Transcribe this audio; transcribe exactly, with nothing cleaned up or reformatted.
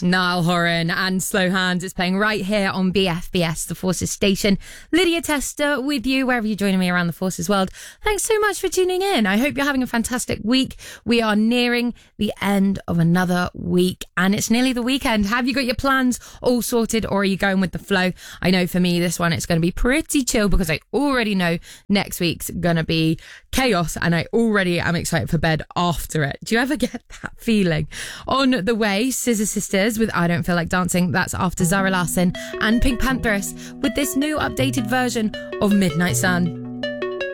Niall Horan and Slow Hands. It's playing right here on B F B S, the Forces station. Lydia Tester with you, wherever you're joining me around the Forces world. Thanks so much for tuning in. I hope you're having a fantastic week. We are nearing the end of another week and it's nearly the weekend. Have you got your plans all sorted or are you going with the flow? I know for me, this one, it's going to be pretty chill because I already know next week's going to be chaos and I already am excited for bed after it. Do you ever get that feeling? On the way, Scissor Sisters with I Don't Feel Like Dancing. That's after Zara Larsson and Pink Panthers with this new updated version of Midnight Sun.